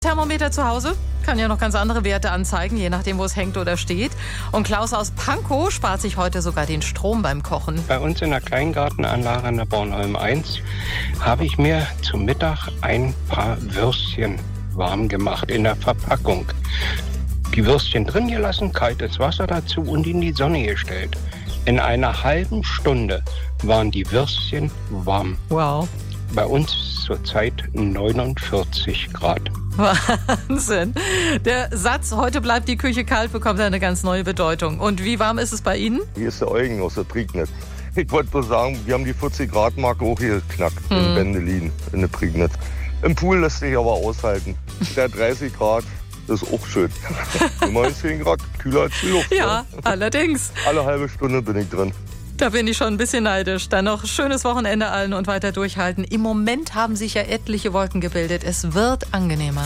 Thermometer zu Hause kann ja noch ganz andere Werte anzeigen, je nachdem, wo es hängt oder steht. Und Klaus aus Pankow spart sich heute sogar den Strom beim Kochen. Bei uns in der Kleingartenanlage an der Bornholm 1 habe ich mir zum Mittag ein paar Würstchen warm gemacht in der Verpackung. Die Würstchen drin gelassen, kaltes Wasser dazu und in die Sonne gestellt. In einer halben Stunde waren die Würstchen warm. Wow. Bei uns zurzeit 49 Grad. Wahnsinn. Der Satz, heute bleibt die Küche kalt, bekommt eine ganz neue Bedeutung. Und wie warm ist es bei Ihnen? Hier ist der Eugen aus der Prignitz. Ich wollte nur sagen, wir haben die 40-Grad-Marke hochgeknackt in Bendelin, in der Prignitz. Im Pool lässt sich aber aushalten. Der 30 Grad ist auch schön. 19 Grad, kühler als die Luft. Ja, allerdings. Alle halbe Stunde bin ich drin. Da bin ich schon ein bisschen neidisch. Dann noch schönes Wochenende allen und weiter durchhalten. Im Moment haben sich ja etliche Wolken gebildet. Es wird angenehmer.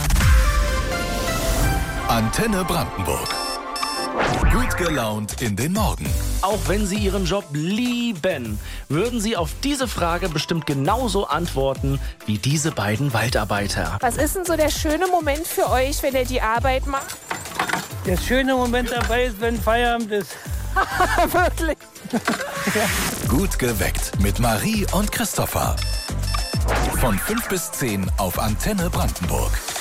Antenne Brandenburg. Gut gelaunt in den Morgen. Auch wenn Sie Ihren Job lieben, würden Sie auf diese Frage bestimmt genauso antworten wie diese beiden Waldarbeiter. Was ist denn so der schöne Moment für euch, wenn ihr die Arbeit macht? Der schöne Moment dabei ist, wenn Feierabend ist. Wirklich? Gut geweckt mit Marie und Christopher. Von 5 bis 10 auf Antenne Brandenburg.